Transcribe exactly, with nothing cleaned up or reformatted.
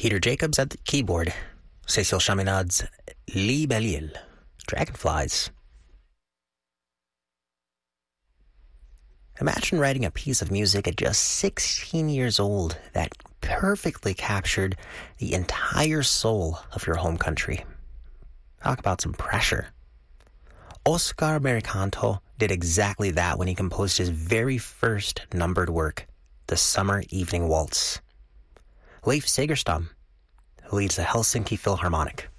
Peter Jacobs at the keyboard. Cécile Chaminades, Lee Belle-Île, Dragonflies. Imagine writing a piece of music at just sixteen years old that perfectly captured the entire soul of your home country. Talk about some pressure. Oscar Americanto did exactly that when he composed his very first numbered work, The Summer Evening Waltz. Leif Segerstam, who leads the Helsinki Philharmonic.